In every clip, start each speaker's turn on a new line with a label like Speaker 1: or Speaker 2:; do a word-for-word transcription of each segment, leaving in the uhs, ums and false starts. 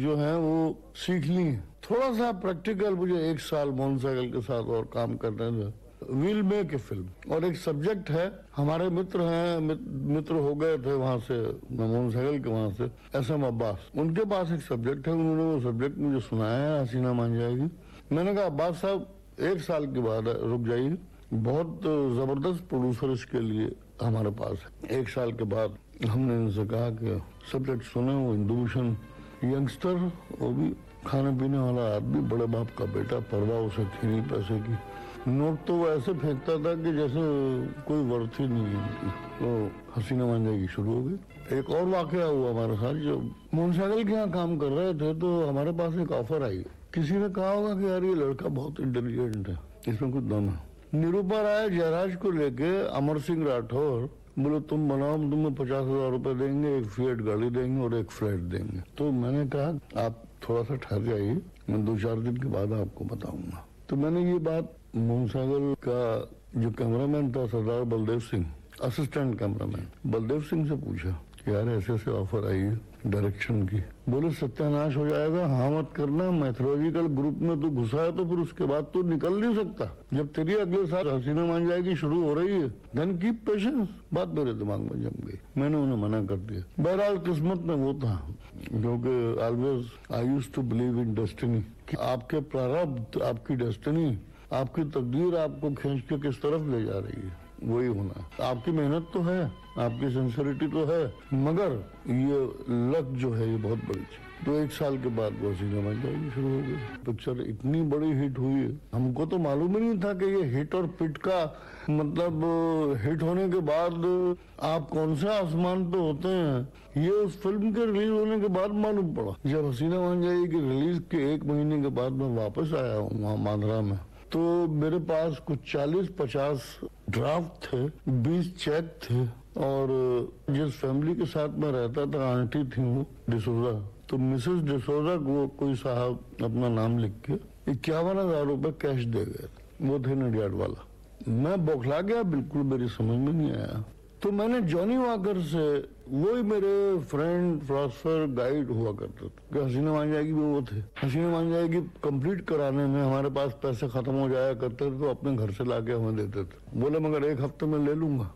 Speaker 1: जो है वो सीख ली है। थोड़ा सा प्रैक्टिकल मुझे एक साल मोहन के साथ और काम करने में, विल मेक ए फिल्म। और एक सब्जेक्ट है, हमारे मित्र हैं, मित्र हो गए थे वहां से, मोहन सहगल के वहां से, एस एम अब्बास, उनके पास एक सब्जेक्ट है, उन्होंने वो सब्जेक्ट मुझे सुनाया है, हसीना मान जाएगी। मैंने कहा अब्बास साहब एक साल के बाद रुक जाइए, बहुत जबरदस्त प्रोड्यूसर इसके लिए हमारे पास है। एक साल के बाद हमने इनसे कहा कि सब्जेक्ट सुने, वो इंदुभूषण यंगस्टर, वो भी खाने पीने वाला आदमी, बड़े बाप का बेटा, परवाह उसे थी नहीं पैसे की, नोट तो वो ऐसे फेंकता था कि जैसे कोई वर्थ ही नहीं है उनकी। तो हसीना मान जाएगी शुरू हो गई। एक और वाकया हुआ हमारे साथ, जो मोहन सहगल के यहाँ काम कर रहे थे तो हमारे पास एक ऑफर आई। किसी ने कहा होगा कि यार ये लड़का बहुत इंटेलिजेंट है, इसमें कुछ दम है। निरूपा राय जयराज को लेके अमर सिंह राठौर बोले तुम बनाओ, हम तुम्हें पचास हजार रूपए देंगे, एक फिएट गाड़ी देंगे और एक फ्लैट देंगे। तो मैंने कहा आप थोड़ा सा ठहर जाइए, मैं दो चार दिन के बाद आपको बताऊंगा। तो मैंने ये बात मोहन सहगल का जो कैमरामैन था सरदार बलदेव सिंह, असिस्टेंट कैमरामैन बलदेव सिंह से पूछा, यार ऐसे ऐसे ऑफर आई है डायरेक्शन की। बोले सत्यानाश हो जाएगा, हाँ मत करना, मैथोलॉजिकल ग्रुप में तू घुसा है तो फिर उसके बाद तू निकल नहीं सकता। जब तेरी अगले साल हसीना मान जाएगी शुरू हो रही है, देन कीप पेशेंस। बात मेरे दिमाग में जम गई, मैंने उन्हें मना कर दिया। बहरहाल किस्मत में वो था, क्योंकि always I used to believe in destiny, आपके प्रारब्ध, आपकी डेस्टिनी, आपकी तकदीर आपको खींच के किस तरफ ले जा रही है, वही होना। आपकी मेहनत तो है, आपकी सिंसियरिटी तो है, मगर ये लक जो है ये बहुत बड़ी चीज। तो एक साल के बाद वो हसीना मान जाएगी शुरू हो गई। पिक्चर इतनी बड़ी हिट हुई है, हमको तो मालूम ही नहीं था कि ये हिट और पिट का मतलब, हिट होने के बाद आप कौन से आसमान पे होते हैं, ये उस फिल्म के रिलीज होने के बाद मालूम पड़ा। जब हसीना मान जाएगी की रिलीज के एक महीने के बाद मैं वापस आया हूँ वहाँ मांद्रा में, तो मेरे पास कुछ चालीस पचास ड्राफ्ट थे, बीस चेक थे, और जिस फैमिली के साथ मैं रहता था, आंटी थी वो डिसोजा, तो मिसेस डिसोजा को कोई साहब अपना नाम लिख के इक्यावन हजार रूपये कैश दे गए। वो थे नडियाड वाला। मैं बौखला गया, बिल्कुल मेरी समझ में नहीं आया। तो मैंने जॉनी वॉकर से, वो ही मेरे फ्रेंड फिलोसफर गाइड हुआ करते थे, हसीना मान जाएगी वो थे। हसीना मान जाएगी कंप्लीट कराने में हमारे पास पैसे खत्म हो जाया करते थे, तो अपने घर से लाके हमें देते थे। बोले मगर एक हफ्ते में ले लूंगा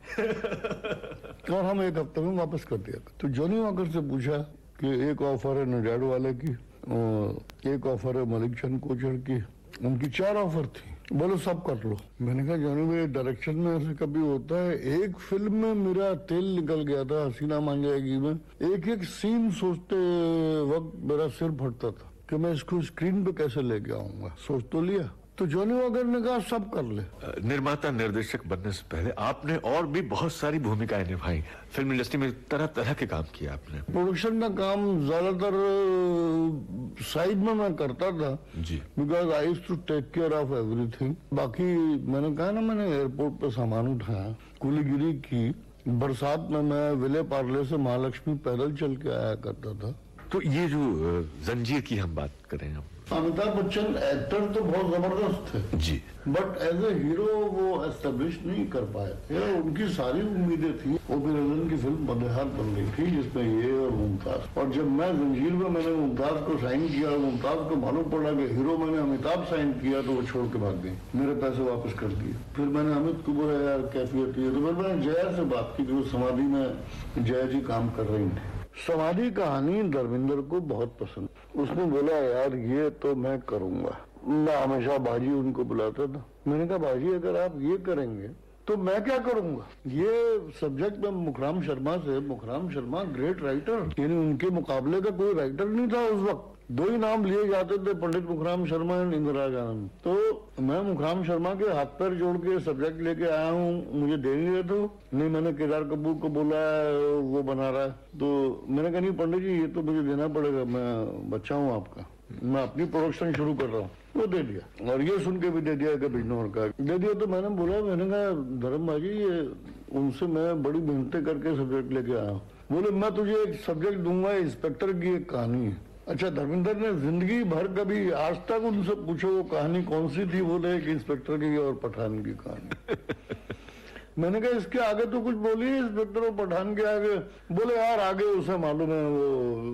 Speaker 1: और हम एक हफ्ते में वापस कर दिया। तो जॉनी वॉकर से पूछा कि एक ऑफर है नडियाड वाले की, एक ऑफर है मलिक चंद कोचर की, उनकी चार ऑफर थी। बोलो सब कर लो। मैंने कहा जॉनी भाई डायरेक्शन में ऐसे कभी होता है? एक फिल्म में मेरा तेल निकल गया था हसीना मान जाएगी में, एक एक सीन सोचते वक्त मेरा सिर फटता था कि मैं इसको स्क्रीन पे कैसे लेके आऊंगा। सोच तो लिया, तो जॉनी वॉकर ने कहा सब कर ले।
Speaker 2: निर्माता निर्देशक बनने से पहले आपने और भी बहुत सारी भूमिकाएं निभाई फिल्म इंडस्ट्री में, तरह तरह के काम किया आपने।
Speaker 1: प्रोडक्शन का काम ज्यादातर साइड में मैं करता था
Speaker 2: जी,
Speaker 1: because I used to take care of everything. बाकी मैंने कहा ना, मैंने एयरपोर्ट पे सामान उठाया, कुलीगिरी की, बरसात में मैं विले पार्ले से महालक्ष्मी पैदल चल के आया करता था।
Speaker 2: तो ये जो जंजीर की हम बात करें, हम
Speaker 1: अमिताभ बच्चन एक्टर तो बहुत जबरदस्त थे
Speaker 2: जी,
Speaker 1: बट एज ए हीरो वो एस्टेब्लिश नहीं कर पाए थे। उनकी सारी उम्मीदें थी। ओपी रंजन की फिल्म बंदेहार बन रही थी जिसमें ये और मुमताज, और जब मैं जंजीर में मैंने मुमताज को साइन किया, मुमताज को मालूम पड़ा कि हीरो मैंने अमिताभ साइन किया, तो वो छोड़ के भाग गई, मेरे पैसे वापस कर दिए। फिर मैंने अमित को बोला यार कैफियत है, तो फिर मैंने जया से बात की, वो समाधि में जया जी काम कर रही थी। समाधि कहानी धर्मेंद्र को बहुत पसंद, उसने बोला यार ये तो मैं करूंगा। मैं हमेशा बाजी उनको बुलाता था। मैंने कहा बाजी अगर आप ये करेंगे तो मैं क्या करूंगा। ये सब्जेक्ट में मुखराम शर्मा से, मुखराम शर्मा ग्रेट राइटर, यानी उनके मुकाबले का कोई राइटर नहीं था उस वक्त। दो ही नाम लिए जाते थे, पंडित मुखराम शर्मा एंड इंदिराज आनंद। तो मैं मुखराम शर्मा के हाथ पैर जोड़ के सब्जेक्ट लेके आया हूँ, मुझे दे नहीं रहे तो नहीं। मैंने केदार कपूर को बोला वो बना रहा है, तो मैंने कहा नहीं पंडित जी ये तो मुझे देना पड़ेगा, मैं बच्चा हूँ आपका, मैं अपनी प्रोडक्शन शुरू कर रहा हूँ। वो दे दिया, और ये सुन के भी दे दिया कि बिजनौर का दे दिया। तो मैंने बोला, मैंने कहा धर्म भाजी ये उनसे मैं बड़ी मेहनतें करके सब्जेक्ट लेके आया हूँ। बोले मैं तुझे एक सब्जेक्ट दूंगा, इंस्पेक्टर की एक कहानी है। अच्छा, धर्मेंद्र ने जिंदगी भर कभी आज तक उनसे पूछो वो कहानी कौन सी थी, बोले एक इंस्पेक्टर की और पठान की कहानी। मैंने कहा इसके आगे तो कुछ बोलिए, इंस्पेक्टर और पठान के आगे। बोले यार आगे उसे मालूम है वो